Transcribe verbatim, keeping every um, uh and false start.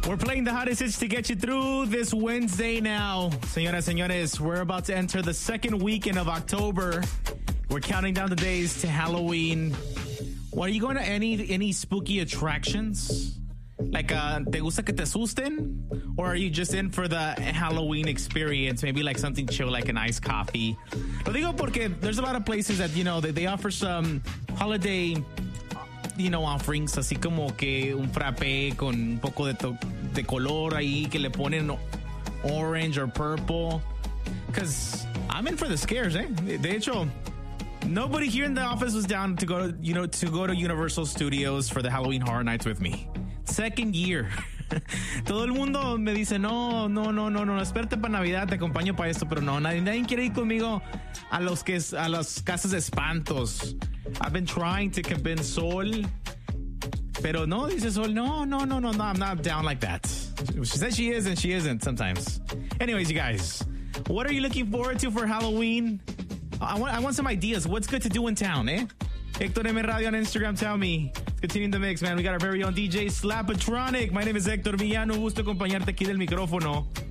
We're playing the hottest hits to get you through this Wednesday now. Señoras, señores, we're about to enter the second weekend of October. We're counting down the days to Halloween. Well, are you going to any any spooky attractions? Like, uh, ¿te gusta que te asusten? Or are you just in for the Halloween experience? Maybe like something chill, like an iced coffee. Lo digo porque there's a lot of places that, you know, they, they offer some holiday, you know, offerings, así como que un frappé con un poco de, to- de color ahí, que le ponen orange or purple. Because I'm in for the scares, eh? De hecho, nobody here in the office was down to go to, you know, to go to Universal Studios for the Halloween Horror Nights with me. Second year. Todo el mundo me dice, no, no, no, no, no, espérate para Navidad, te acompaño para esto, pero no, nadie, nadie quiere ir conmigo a los que a las casas de espantos. I've been trying to convince Sol, pero no, dice Sol, no, no, no, no, no, I'm not down like that. She says she is, and she isn't sometimes. Anyways, you guys, what are you looking forward to for Halloween? I want, I want some ideas. What's good to do in town, eh? Hector M. Radio on Instagram, tell me. Continuing the mix, man. We got our very own D J Slapatronic. My name is Hector Villano. Gusto acompañarte aquí del micrófono.